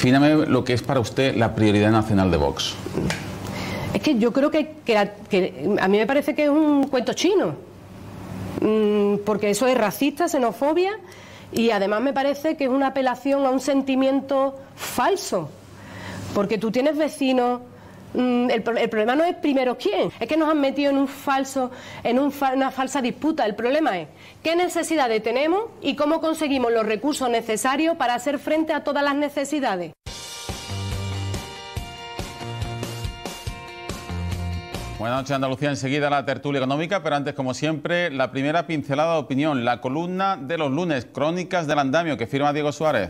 Defíname lo que es para usted la prioridad nacional de Vox. Es que yo creo que a mí me parece que es un cuento chino, porque eso es racista, xenofobia, y además me parece que es una apelación a un sentimiento falso, porque tú tienes vecinos. El problema no es primero quién, es que nos han metido en una falsa disputa. El problema es qué necesidades tenemos y cómo conseguimos los recursos necesarios para hacer frente a todas las necesidades. Buenas noches, Andalucía. Enseguida la tertulia económica, pero antes, como siempre, la primera pincelada de opinión, la columna de los lunes, Crónicas del Andamio, que firma Diego Suárez.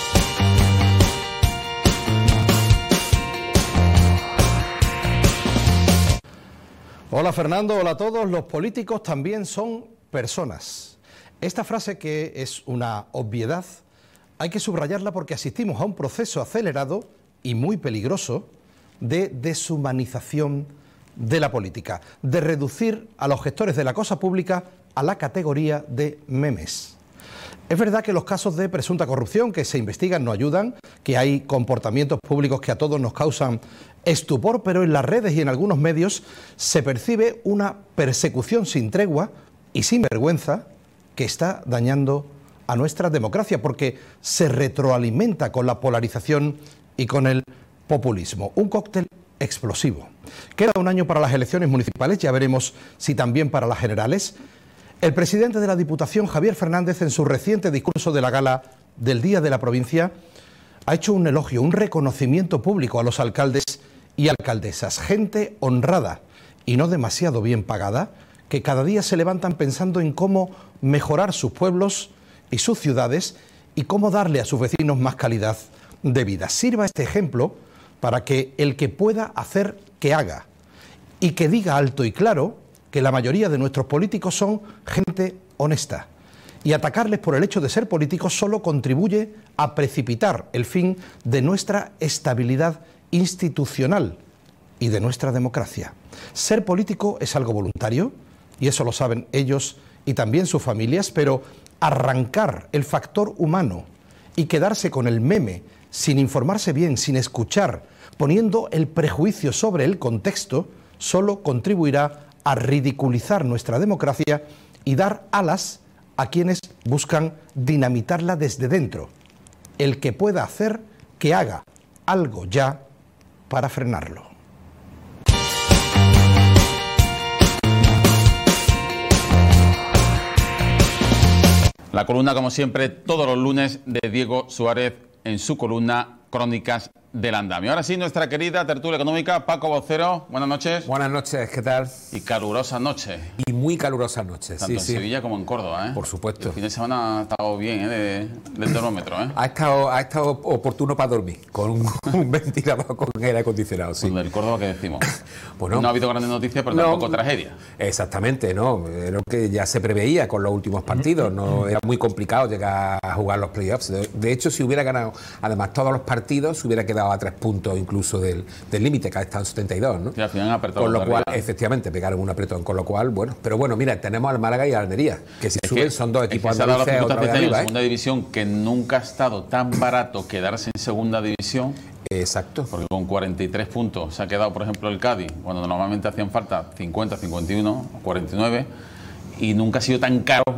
Hola Fernando, hola a todos. Los políticos también son personas. Esta frase, que es una obviedad, hay que subrayarla porque asistimos a un proceso acelerado y muy peligroso de deshumanización de la política, de reducir a los gestores de la cosa pública a la categoría de memes. Es verdad que los casos de presunta corrupción que se investigan no ayudan, que hay comportamientos públicos que a todos nos causan estupor, pero en las redes y en algunos medios se percibe una persecución sin tregua y sin vergüenza que está dañando a nuestra democracia, porque se retroalimenta con la polarización y con el populismo. Un cóctel explosivo. Queda un año para las elecciones municipales, ya veremos si también para las generales. El presidente de la Diputación, Javier Fernández, en su reciente discurso de la gala del Día de la Provincia, ha hecho un elogio, un reconocimiento público a los alcaldes y alcaldesas, gente honrada y no demasiado bien pagada, que cada día se levantan pensando en cómo mejorar sus pueblos y sus ciudades y cómo darle a sus vecinos más calidad de vida. Sirva este ejemplo para que el que pueda hacer, que haga, y que diga alto y claro que la mayoría de nuestros políticos son gente honesta, y atacarles por el hecho de ser políticos solo contribuye a precipitar el fin de nuestra estabilidad institucional y de nuestra democracia. Ser político es algo voluntario, y eso lo saben ellos y también sus familias, pero arrancar el factor humano y quedarse con el meme sin informarse bien, sin escuchar, poniendo el prejuicio sobre el contexto, solo contribuirá a ridiculizar nuestra democracia y dar alas a quienes buscan dinamitarla desde dentro. El que pueda hacer, que haga algo ya para frenarlo. La columna, como siempre, todos los lunes de Diego Suárez en su columna Crónicas del Andamio. Ahora sí, nuestra querida tertulia económica, Paco Vocero, buenas noches. Buenas noches, ¿qué tal? Y calurosas noches. Y muy calurosas noches, tanto en Sevilla como en Córdoba, ¿eh? Por supuesto. El fin de semana ha estado bien, del termómetro, ¿eh? Ha estado oportuno para dormir, con un ventilador con aire acondicionado, sí. Pues del Córdoba, ¿qué decimos? Bueno, no ha habido grandes noticias, pero tampoco tragedia. Exactamente, ¿no? Era lo que ya se preveía con los últimos partidos. No era muy complicado llegar a jugar los playoffs. De hecho, si hubiera ganado, además, todos los partidos, se hubiera quedado a 3 puntos incluso del límite, que ha estado en 72, ¿no? Y al final han apretado. Con lo cual, efectivamente, pegaron un apretón. Con lo cual, bueno, pero bueno, mira, tenemos al Málaga y al Almería, que si suben son dos equipos andaluces otra vez arriba, segunda división, que nunca ha estado tan barato quedarse en segunda división. Exacto. Porque con 43 puntos se ha quedado, por ejemplo, el Cádiz, cuando normalmente hacían falta 50, 51, 49, y nunca ha sido tan caro